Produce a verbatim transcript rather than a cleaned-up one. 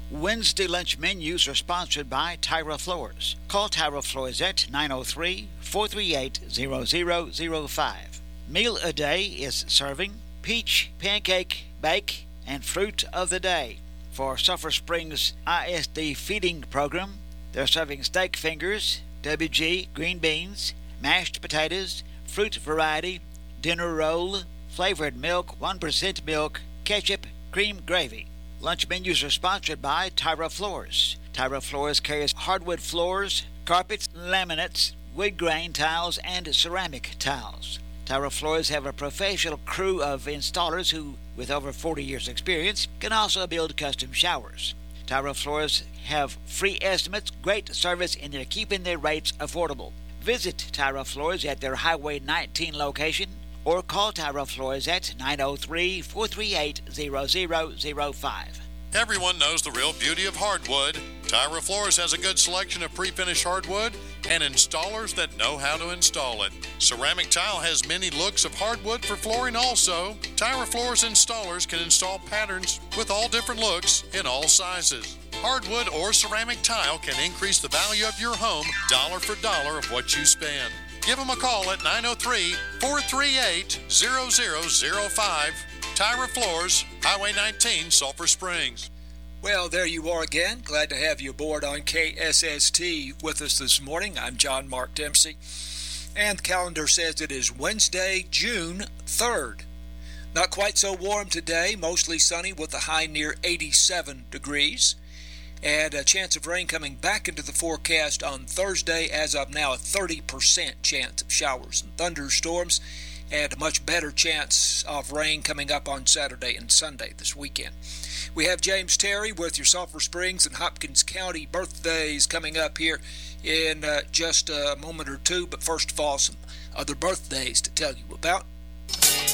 Wednesday lunch menus are sponsored by Tyra Floors. Call Tyra Floors at nine oh three, four three eight, zero zero zero five. Meal a day is serving peach, pancake, bake, and fruit of the day. For Sulphur Springs I S D feeding program, they're serving steak fingers, W G, green beans, mashed potatoes, fruit variety, dinner roll, flavored milk, one percent milk, ketchup, cream gravy. Lunch menus are sponsored by Tyra Floors. Tyra Floors carries hardwood floors, carpets, laminates, wood grain tiles, and ceramic tiles. Tyra Floors have a professional crew of installers who, with over forty years' experience, can also build custom showers. Tyra Floors have free estimates, great service, and they're keeping their rates affordable. Visit Tyra Floors at their Highway nineteen location or call Tyra Floors at nine oh three, four three eight, zero zero zero five. Everyone knows the real beauty of hardwood. Tyra Floors has a good selection of pre-finished hardwood and installers that know how to install it. Ceramic Tile has many looks of hardwood for flooring also. Tyra Floors installers can install patterns with all different looks in all sizes. Hardwood or ceramic tile can increase the value of your home dollar for dollar of what you spend. Give them a call at nine oh three, four three eight, zero zero zero five. Tyra Floors, Highway nineteen, Sulphur Springs. Well, there you are again. Glad to have you aboard on K S S T with us this morning. I'm John Mark Dempsey. And the calendar says it is Wednesday, June third. Not quite so warm today, mostly sunny with a high near eighty-seven degrees. And a chance of rain coming back into the forecast on Thursday. As of now, a thirty percent chance of showers and thunderstorms, and a much better chance of rain coming up on Saturday and Sunday this weekend. We have James Terry with your Sulphur Springs and Hopkins County birthdays coming up here in uh, just a moment or two. But first of all, some other birthdays to tell you about.